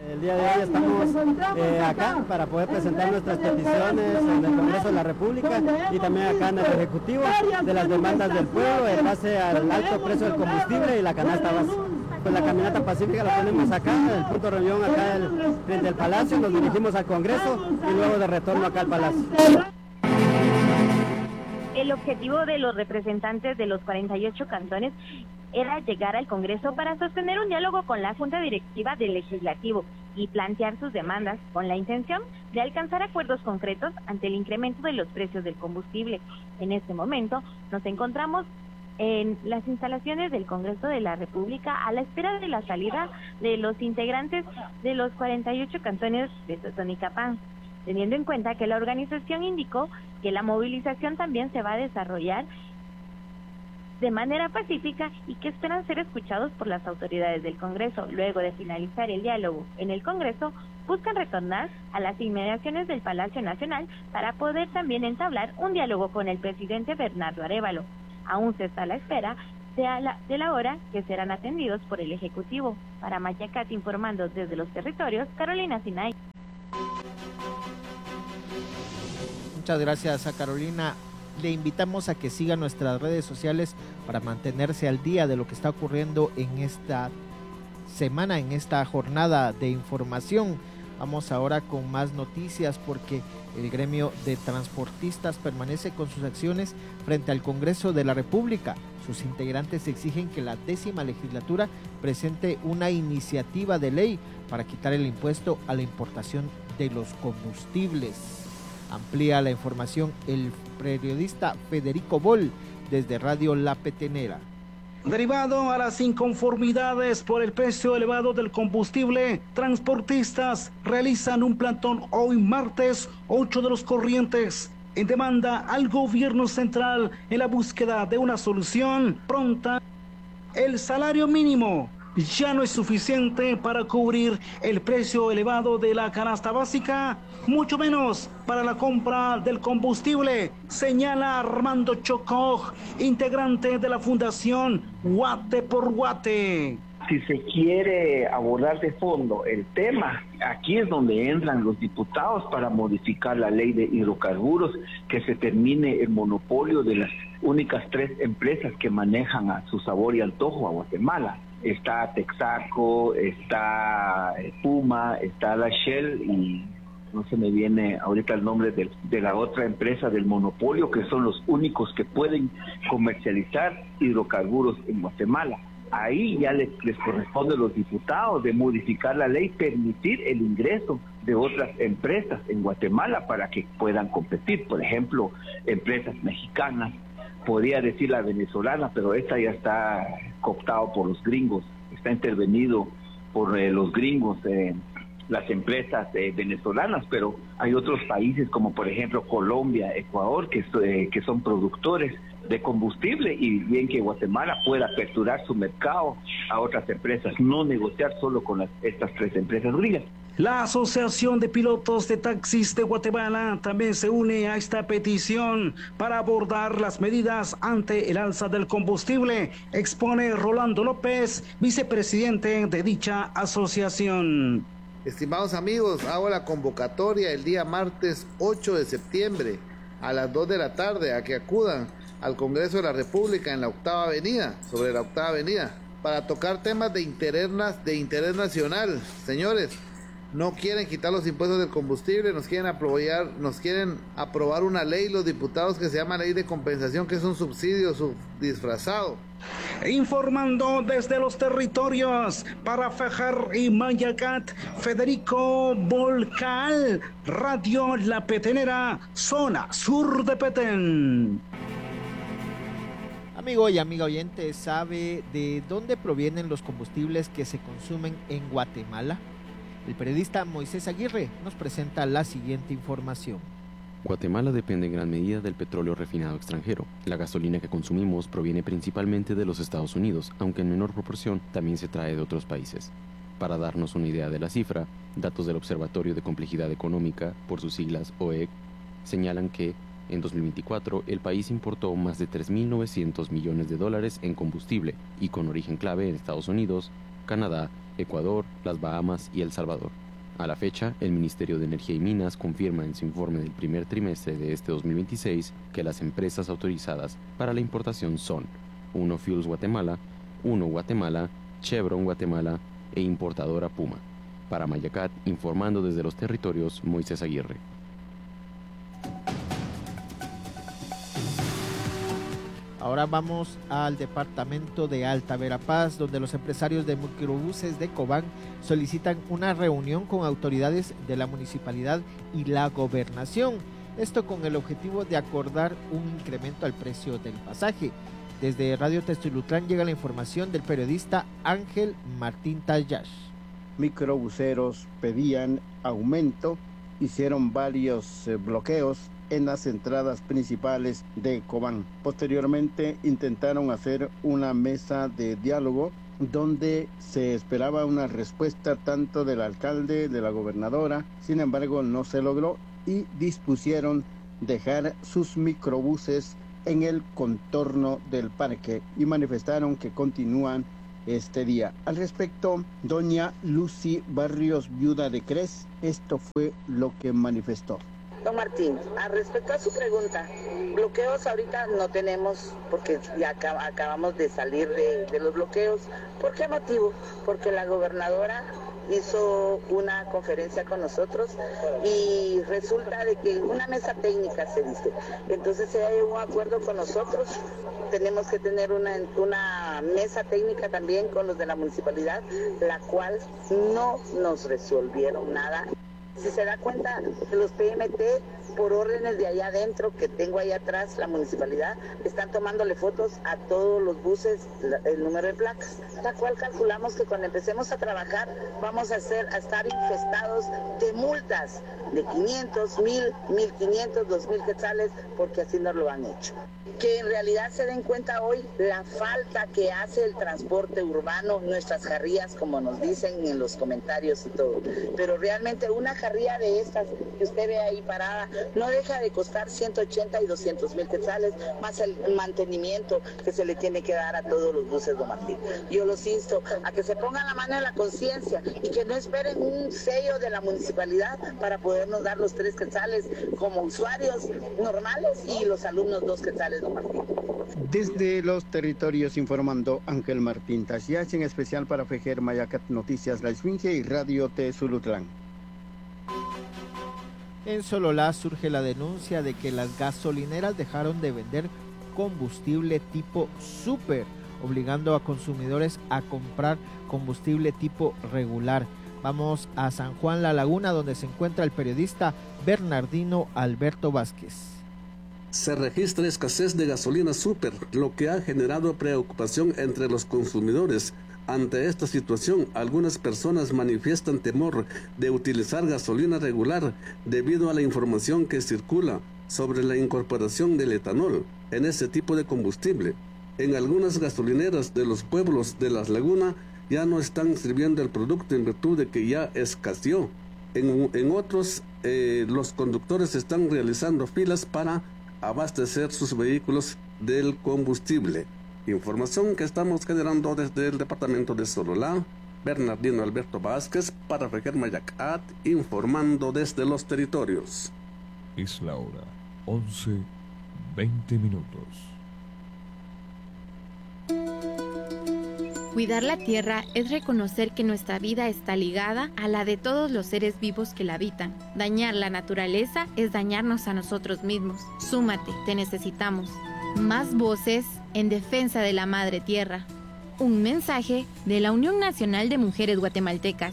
El día de hoy estamos acá para poder presentar nuestras peticiones en el Congreso de la República y también acá en el Ejecutivo de las demandas del pueblo en base al alto precio del combustible y la canasta básica. Pues la caminata pacífica la tenemos acá, en el punto de reunión acá frente al Palacio, nos dirigimos al Congreso y luego de retorno acá al Palacio. El objetivo de los representantes de los 48 cantones era llegar al Congreso para sostener un diálogo con la Junta Directiva del Legislativo y plantear sus demandas con la intención de alcanzar acuerdos concretos ante el incremento de los precios del combustible. En este momento nos encontramos en las instalaciones del Congreso de la República a la espera de la salida de los integrantes de los 48 cantones de Totonicapán, teniendo en cuenta que la organización indicó que la movilización también se va a desarrollar de manera pacífica y que esperan ser escuchados por las autoridades del Congreso. Luego de finalizar el diálogo en el Congreso, buscan retornar a las inmediaciones del Palacio Nacional para poder también entablar un diálogo con el presidente Bernardo Arévalo. Aún se está a la espera de la hora que serán atendidos por el Ejecutivo. Para Mayacat, informando desde los territorios, Carolina Sinay. Muchas gracias a Carolina. Le invitamos a que siga nuestras redes sociales para mantenerse al día de lo que está ocurriendo en esta semana, en esta jornada de información. Vamos ahora con más noticias porque el gremio de transportistas permanece con sus acciones frente al Congreso de la República. Sus integrantes exigen que la 10ª legislatura presente una iniciativa de ley para quitar el impuesto a la importación de los combustibles. Amplía la información el periodista Federico Boll desde Radio La Petenera. Derivado a las inconformidades por el precio elevado del combustible, transportistas realizan un plantón hoy martes 8 de los Corrientes en demanda al gobierno central en la búsqueda de una solución pronta. El salario mínimo ya no es suficiente para cubrir el precio elevado de la canasta básica, mucho menos para la compra del combustible, señala Armando Chocó, integrante de la Fundación Guate por Guate. Si se quiere abordar de fondo el tema, aquí es donde entran los diputados para modificar la ley de hidrocarburos, que se termine el monopolio de las únicas 3 empresas que manejan a su sabor y antojo a Guatemala. Está Texaco, está Puma, está la Shell y no se me viene ahorita el nombre de la otra empresa del monopolio, que son los únicos que pueden comercializar hidrocarburos en Guatemala. Ahí ya les corresponde a los diputados de modificar la ley, permitir el ingreso de otras empresas en Guatemala para que puedan competir. Por ejemplo, empresas mexicanas, podría decir la venezolana, pero esta ya está cooptado por los gringos, está intervenido por los gringos, las empresas venezolanas, pero hay otros países como por ejemplo Colombia, Ecuador, que son productores de combustible, y bien que Guatemala pueda aperturar su mercado a otras empresas, no negociar solo con estas 3 empresas gringas. La Asociación de Pilotos de Taxis de Guatemala también se une a esta petición para abordar las medidas ante el alza del combustible, expone Rolando López, vicepresidente de dicha asociación. Estimados amigos, hago la convocatoria el día martes 8 de septiembre a las 2 de la tarde a que acudan al Congreso de la República en la Octava Avenida, sobre la Octava Avenida, para tocar temas de interés nacional. Señores, no quieren quitar los impuestos del combustible, nos quieren aprobar una ley los diputados que se llama Ley de Compensación, que es un subsidio disfrazado. Informando desde los territorios para Fajar y Mayacat, Federico Volcal, Radio La Petenera, zona sur de Petén. Amigo y amiga oyente, ¿sabe de dónde provienen los combustibles que se consumen en Guatemala? El periodista Moisés Aguirre nos presenta la siguiente información. Guatemala depende en gran medida del petróleo refinado extranjero. La gasolina que consumimos proviene principalmente de los Estados Unidos, aunque en menor proporción también se trae de otros países. Para darnos una idea de la cifra, datos del Observatorio de Complejidad Económica, por sus siglas OEC, señalan que en 2024 el país importó más de $3.900 millones en combustible y con origen clave en Estados Unidos, Canadá Ecuador, las Bahamas y El Salvador. A la fecha, el Ministerio de Energía y Minas confirma en su informe del primer trimestre de este 2026 que las empresas autorizadas para la importación son Uno Fuels Guatemala, Uno Guatemala, Chevron Guatemala e importadora Puma. Para Mayacat, informando desde los territorios, Moisés Aguirre. Ahora vamos al departamento de Alta Verapaz, donde los empresarios de microbuses de Cobán solicitan una reunión con autoridades de la municipalidad y la gobernación. Esto con el objetivo de acordar un incremento al precio del pasaje. Desde Radio Textilutlán llega la información del periodista Ángel Martín Tallash. Microbuseros pedían aumento, hicieron varios bloqueos en las entradas principales de Cobán. Posteriormente intentaron hacer una mesa de diálogo donde se esperaba una respuesta tanto del alcalde, de la gobernadora. Sin embargo, no se logró y dispusieron dejar sus microbuses en el contorno del parque y manifestaron que continúan este día. Al respecto, doña Lucy Barrios, viuda de Cres, esto fue lo que manifestó. Don Martín, respecto a su pregunta, bloqueos ahorita no tenemos porque ya acabamos de salir de los bloqueos. ¿Por qué motivo? Porque la gobernadora hizo una conferencia con nosotros y resulta de que una mesa técnica se dice. Entonces se hay un acuerdo con nosotros, tenemos que tener una mesa técnica también con los de la municipalidad, la cual no nos resolvieron nada. Si se da cuenta, los PMT, por órdenes de allá adentro, que tengo ahí atrás, la municipalidad, están tomándole fotos a todos los buses, el número de placas, la cual calculamos que cuando empecemos a trabajar vamos a estar infestados de multas de 500, 1000, 1500, 2000 quetzales, porque así nos lo han hecho. Que en realidad se den cuenta hoy la falta que hace el transporte urbano, nuestras jarrías, como nos dicen en los comentarios y todo. Pero realmente una jarría de estas que usted ve ahí parada no deja de costar 180 y 200 mil quetzales, más el mantenimiento que se le tiene que dar a todos los buses, don Martín. Yo los insto a que se pongan la mano en la conciencia y que no esperen un sello de la municipalidad para podernos dar los 3 quetzales como usuarios normales y los alumnos 2 quetzales. Desde los territorios informando Ángel Martín Tallash, en especial para Fejer Mayacat Noticias La Esfinge y Radio Textilutlán. En Sololá surge la denuncia de que las gasolineras dejaron de vender combustible tipo super, obligando a consumidores a comprar combustible tipo regular. Vamos a San Juan La Laguna, donde se encuentra el periodista Bernardino Alberto Vázquez. Se registra escasez de gasolina super, lo que ha generado preocupación entre los consumidores. Ante esta situación, algunas personas manifiestan temor de utilizar gasolina regular debido a la información que circula sobre la incorporación del etanol en ese tipo de combustible. En algunas gasolineras de los pueblos de Las Lagunas ya no están sirviendo el producto en virtud de que ya escaseó. En otros, los conductores están realizando filas para abastecer sus vehículos del combustible. Información que estamos generando desde el departamento de Sololá. Bernardino Alberto Vázquez para Fejer Mayacat, informando desde los territorios. Es la hora 11:20. Cuidar la tierra es reconocer que nuestra vida está ligada a la de todos los seres vivos que la habitan. Dañar la naturaleza es dañarnos a nosotros mismos. Súmate, te necesitamos. Más voces en defensa de la madre tierra. Un mensaje de la Unión Nacional de Mujeres Guatemaltecas.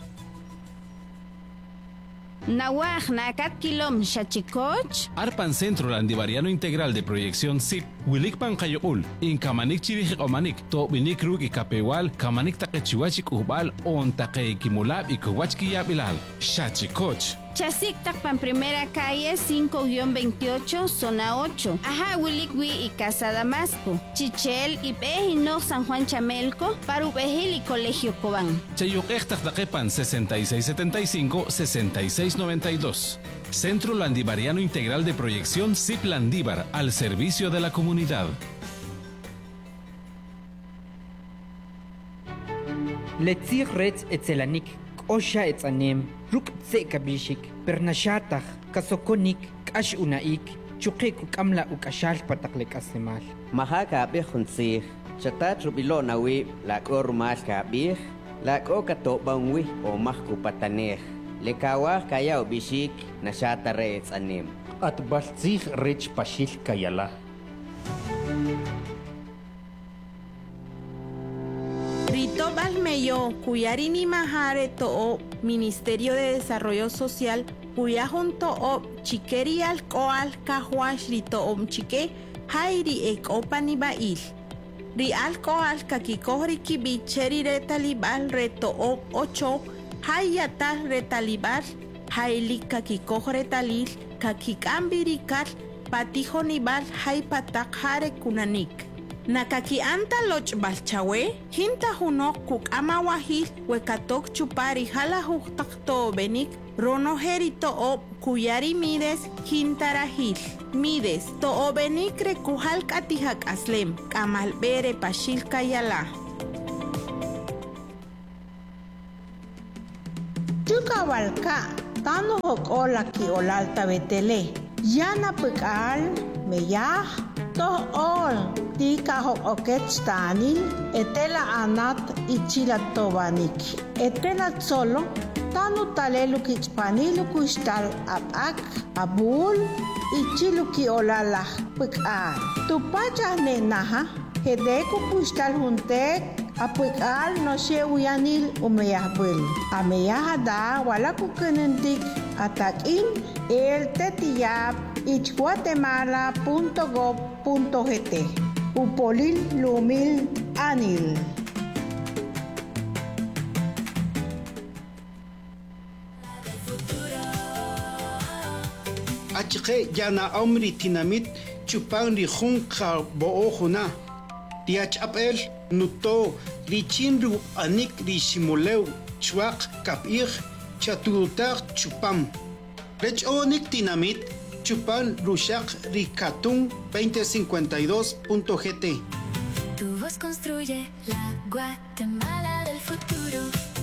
Nawaj nakat kilom shachikoch. Arpan Centro Landivariano Integral de Proyección SIP. Wilik Pankayul. In Kamanik Chirij Omanik. To Binik Ruk y Capewal. Kamanik Takechiwachik Ubal. On Takekimulab y Kuwachki Yabilal. Shachikoch. Chasik Takpan Primera Calle 5-28, Zona 8. Ajá, Wilikwi y Casa Damasco. Chichel y Pejino San Juan Chamelco. Parubejil y Colegio Cobán. Chayuk Ektak Takepan 6675-6692. Centro Landivariano Integral de Proyección SIP Landívar, al servicio de la comunidad. Letzich rech etzelanik, osha etzanem, ruk kabishik, pernashatach, kasokonik, kash unaik, chukik kamla ukashal pataklek asemal. Mahaka bejunsich, chatat rubilo nawi, la kormal kabich, la kokato bangwi o mahku patanech. Lekawah kaya bishik, nashata re etzanem. At baltzich rech pashil kayala. Rito Balmeyo, Cuyarini Mahare To'o, Ministerio de Desarrollo Social, Cuyajun To'o, Chiqueri Alcoal, Cajuash Rito Chique, Jairi Ekopani Bail. Ri Alcoal, Kakikohri Kibicheri Retalibal, Reto O 8, Hayatal Retalibal, Haili Kakikoh Retalil, Kakikambirikal, Patijonibal, Haipatak Hare Kunanik. Nakaki anta loch balchawe, hinta hunok kuk amawahil, wekatok chupari hala huktakto benik, rono herito o kuyari mides, hintarahil. Mides, to o benik rekuhal katihak aslem, kamal bere pashil kayala. Chukawalka, tano hok ola ki olalta betele, yana pekal, meyah, toh ol, tika hok oket stanil, etela anat ichila tobanik. Etela solo, tanu talelu kichpanilu kuistal abak, abul, ichilu ki olalah pekal. Tupacha nenaha, hedeku kuistal huntek, apekal no se uyanil umeyahbel. Ameyahada wala kukenentik atakin el tetiyab ichguatemala.gov.gt Upolil Lumil Anil. Achike yana omri tinamit chupan ri junka boojuna. Tiach apel nuto richinru anik rishimoleu chuak kapir chaturutar chupam. Rech onik tinamit chupan rushak rikatun 2052.gt. Tu voz construye la Guatemala del futuro.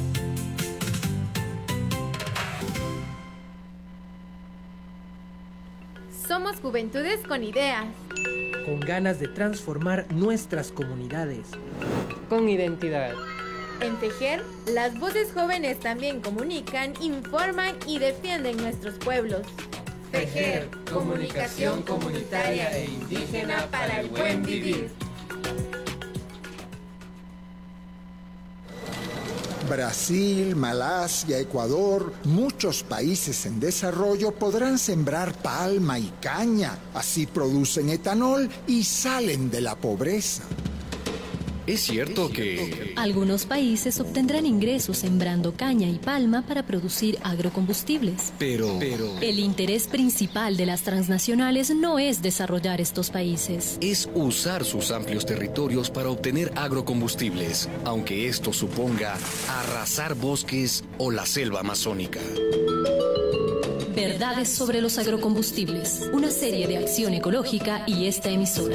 Somos juventudes con ideas. Con ganas de transformar nuestras comunidades. Con identidad. En Tejer, las voces jóvenes también comunican, informan y defienden nuestros pueblos. Tejer, comunicación comunitaria e indígena para el buen vivir. Brasil, Malasia, Ecuador, muchos países en desarrollo podrán sembrar palma y caña. Así producen etanol y salen de la pobreza. Es cierto que algunos países obtendrán ingresos sembrando caña y palma para producir agrocombustibles. Pero el interés principal de las transnacionales no es desarrollar estos países. Es usar sus amplios territorios para obtener agrocombustibles, aunque esto suponga arrasar bosques o la selva amazónica. Verdades sobre los agrocombustibles, una serie de acción ecológica y esta emisora.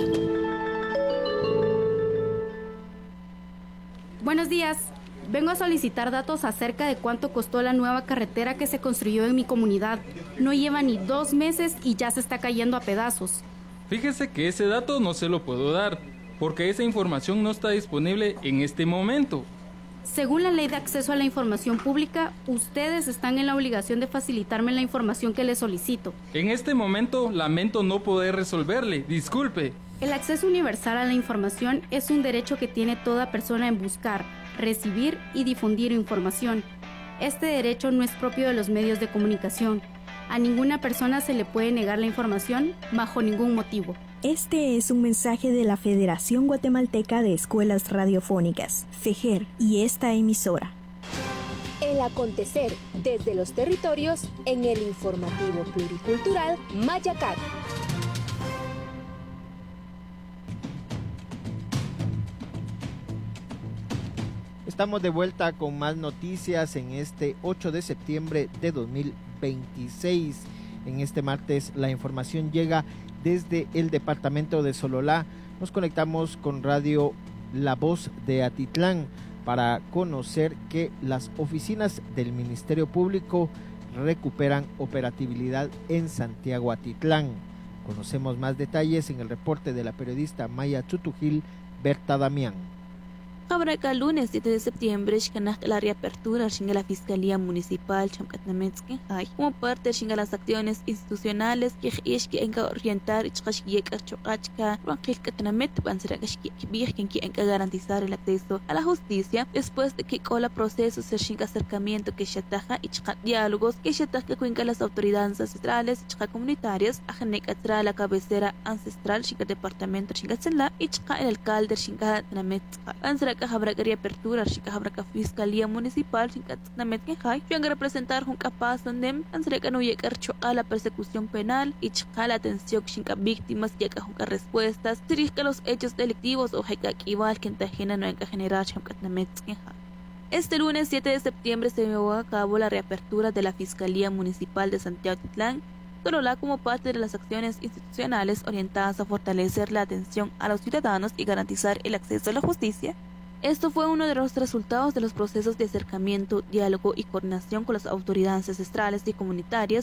Buenos días. Vengo a solicitar datos acerca de cuánto costó la nueva carretera que se construyó en mi comunidad. No lleva ni 2 meses y ya se está cayendo a pedazos. Fíjese que ese dato no se lo puedo dar, porque esa información no está disponible en este momento. Según la Ley de Acceso a la Información Pública, ustedes están en la obligación de facilitarme la información que les solicito. En este momento lamento no poder resolverle, disculpe. El acceso universal a la información es un derecho que tiene toda persona en buscar, recibir y difundir información. Este derecho no es propio de los medios de comunicación. A ninguna persona se le puede negar la información bajo ningún motivo. Este es un mensaje de la Federación Guatemalteca de Escuelas Radiofónicas, FEJER, y esta emisora. El acontecer desde los territorios en el informativo pluricultural Mayacat. Estamos de vuelta con más noticias en este 8 de septiembre de 2026. En este martes la información llega desde el departamento de Sololá. Nos conectamos con Radio La Voz de Atitlán. para conocer que las oficinas del Ministerio Público recuperan operatividad en Santiago Atitlán. Conocemos más detalles en el reporte de la periodista Maya Chutujil Berta Damián. Habrá lunes 7 de septiembre, la reapertura de la Fiscalía Municipal Chamcatnametzque, como parte de las acciones institucionales que orientar y garantizar el acceso a la justicia después de que con el proceso de acercamiento que se ataja y diálogos que se ataja con las autoridades ancestrales y comunitarias a la cabecera ancestral del departamento y el alcalde de Chamcatnametzque. Habrá reapertura, habrá Fiscalía Municipal, van a representar un capaz donde no llegar a la persecución penal y la atención a víctimas y a respuestas, dirige los hechos delictivos o igual que no hay que generar. Este lunes 7 de septiembre se llevó a cabo la reapertura de la Fiscalía Municipal de Santiago Atitlán, como parte de las acciones institucionales orientadas a fortalecer la atención a los ciudadanos y garantizar el acceso a la justicia. Esto fue uno de los resultados de los procesos de acercamiento, diálogo y coordinación con las autoridades ancestrales y comunitarias